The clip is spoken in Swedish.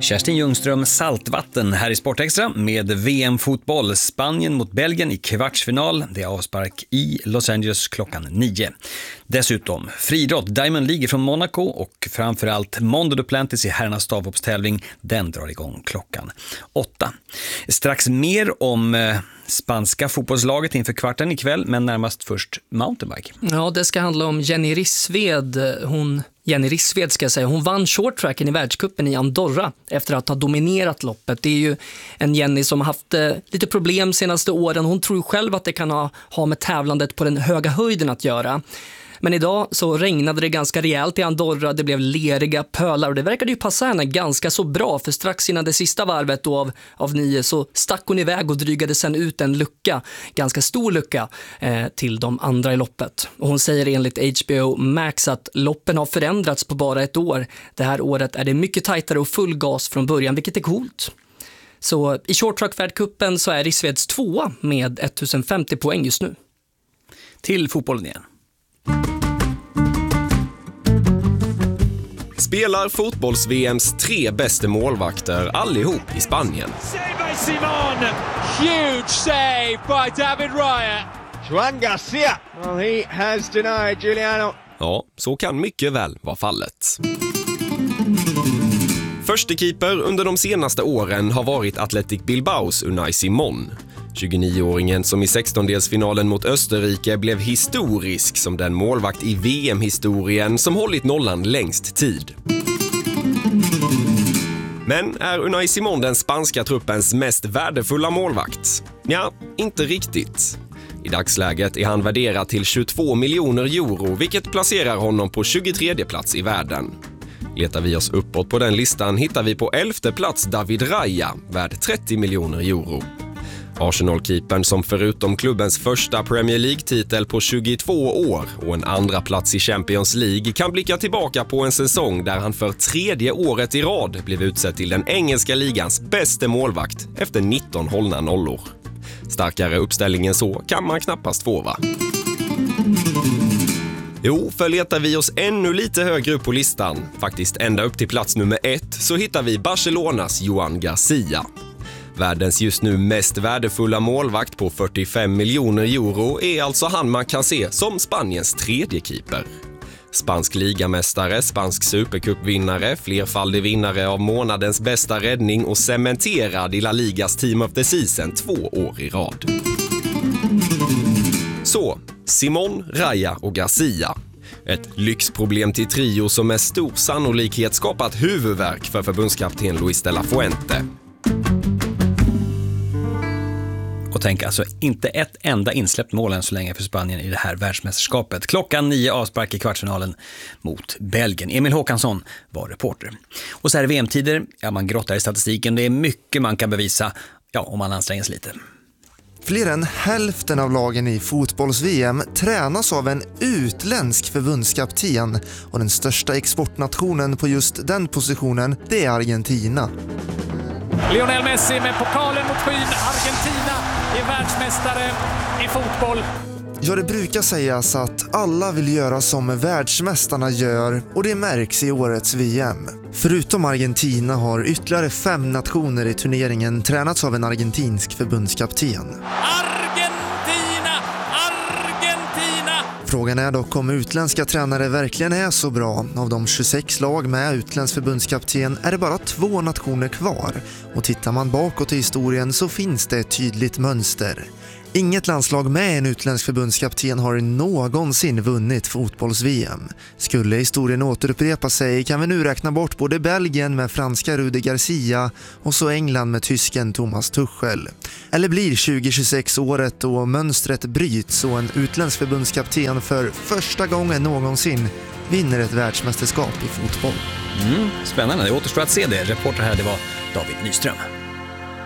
Kerstin Ljungström, Saltvatten här i Sportextra med VM-fotboll. Spanien mot Belgien i kvartsfinal. Det är avspark i Los Angeles klockan 9. Dessutom friidrott, Diamond League från Monaco och framförallt Mondo Duplantis i herrarnas stavhoppstävling. Den drar igång klockan 8. Strax mer om spanska fotbollslaget inför kvarten ikväll, men närmast först mountainbike. Ja, det ska handla om Jenny Rissved. Jenny Rissved ska jag säga. Hon vann shorttracken i världscupen i Andorra efter att ha dominerat loppet. Det är ju en Jenny som har haft lite problem senaste åren. Hon tror själv att det kan ha med tävlandet på den höga höjden att göra. Men idag så regnade det ganska rejält i Andorra, det blev leriga pölar och det verkade ju passa henne ganska så bra, för strax innan det sista varvet då av 9 så stack hon iväg och drygade sen ut en lucka, ganska stor lucka till de andra i loppet. Och hon säger enligt HBO Max att loppen har förändrats på bara ett år. Det här året är det mycket tajtare och full gas från början, vilket är coolt. Så i shorttrack-världcupen så är Rissveds 2 med 1050 poäng just nu. Till fotbollen igen. Spelar fotbolls-VMs 3 bästa målvakter allihop i Spanien. Simon, huge save by David Raya. Juan Garcia, well, he has denied Juliano. Ja, så kan mycket väl vara fallet. Förste keeper under de senaste åren har varit Athletic Bilbaos Unai Simon. 29-åringen som i 16-delsfinalen mot Österrike blev historisk som den målvakt i VM-historien som hållit nollan längst tid. Men är Unai Simon den spanska truppens mest värdefulla målvakt? Ja, inte riktigt. I dagsläget är han värderad till 22 miljoner euro, vilket placerar honom på 23:e plats i världen. Letar vi oss uppåt på den listan hittar vi på 11:e plats David Raya, värd 30 miljoner euro. Arsenal-keepern som förutom klubbens första Premier League-titel på 22 år och en andra plats i Champions League kan blicka tillbaka på en säsong där han för 3:e året i rad blev utsedd till den engelska ligans bästa målvakt efter 19 hållna nollor. Starkare uppställningen så kan man knappast få, va? Jo, för letar vi oss ännu lite högre upp på listan, faktiskt ända upp till plats nummer 1, så hittar vi Barcelonas Juan Garcia. Världens just nu mest värdefulla målvakt på 45 miljoner euro är alltså han man kan se som Spaniens 3:e keeper. Spansk ligamästare, spansk supercupvinnare, flerfaldig vinnare av månadens bästa räddning och cementerad i La Ligas Team of the Season 2 år i rad. Så, Simon, Raya och Garcia. Ett lyxproblem till trio som med stor sannolikhet skapat huvudvärk för förbundskapten Luis de la Fuente. Och tänk alltså inte ett enda insläppt mål än så länge för Spanien i det här världsmästerskapet. Klockan 9 avspark i kvartsfinalen mot Belgien. Emil Håkansson var reporter. Och så här i VM-tider, ja, man grottar i statistiken. Det är mycket man kan bevisa, ja, om man anstränger sig lite. Fler än hälften av lagen i fotbolls-VM tränas av en utländsk förbundskapten, och den största exportnationen på just den positionen, det är Argentina. Lionel Messi med pokalen mot skyn. Argentina är världsmästare i fotboll. Ja, det brukar sägas att alla vill göra som världsmästarna gör, och det märks i årets VM. Förutom Argentina har ytterligare 5 nationer i turneringen tränats av en argentinsk förbundskapten. Frågan är dock om utländska tränare verkligen är så bra. Av de 26 lag med utländsk förbundskapten är det bara 2 nationer kvar. Och tittar man bakåt i historien så finns det ett tydligt mönster. Inget landslag med en utländsk förbundskapten har någonsin vunnit fotbolls-VM. Skulle historien återupprepa sig kan vi nu räkna bort både Belgien med franska Rudi Garcia och så England med tysken Thomas Tuchel. Eller blir 2026 året då mönstret bryts och en utländsk förbundskapten för första gången någonsin vinner ett världsmästerskap i fotboll? Spännande, det återstår att se det. Reporter här, det var David Nyström.